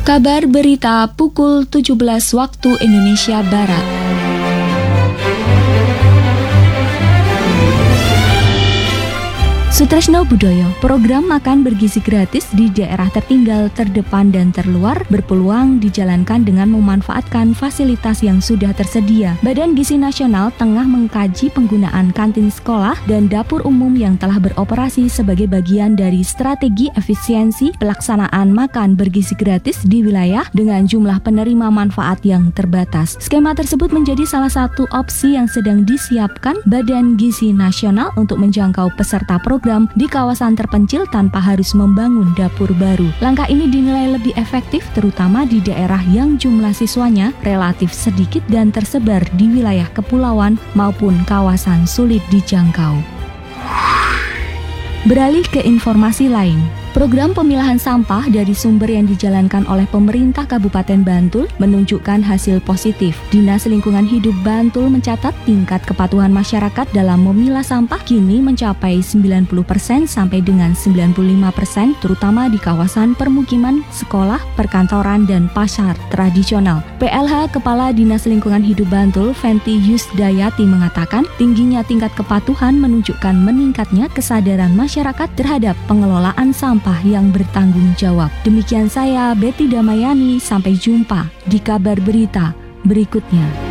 Kabar berita pukul 17 waktu Indonesia Barat. Sutresno Budoyo, program makan bergizi gratis di daerah tertinggal, terdepan, dan terluar berpeluang dijalankan dengan memanfaatkan fasilitas yang sudah tersedia. Badan Gizi Nasional tengah mengkaji penggunaan kantin sekolah dan dapur umum yang telah beroperasi sebagai bagian dari strategi efisiensi pelaksanaan makan bergizi gratis di wilayah dengan jumlah penerima manfaat yang terbatas. Skema tersebut menjadi salah satu opsi yang sedang disiapkan Badan Gizi Nasional untuk menjangkau peserta program di kawasan terpencil tanpa harus membangun dapur baru. Langkah ini dinilai lebih efektif terutama di daerah yang jumlah siswanya relatif sedikit dan tersebar di wilayah kepulauan maupun kawasan sulit dijangkau. Beralih ke informasi lain. Program pemilahan sampah dari sumber yang dijalankan oleh pemerintah Kabupaten Bantul menunjukkan hasil positif. Dinas Lingkungan Hidup Bantul mencatat tingkat kepatuhan masyarakat dalam memilah sampah kini mencapai 90% sampai dengan 95%, terutama di kawasan permukiman, sekolah, perkantoran, dan pasar tradisional. PLH Kepala Dinas Lingkungan Hidup Bantul, Fenty Yusdayati mengatakan, tingginya tingkat kepatuhan menunjukkan meningkatnya kesadaran masyarakat terhadap pengelolaan sampah yang bertanggung jawab. Demikian saya, Betty Damayani. Sampai jumpa di kabar berita berikutnya.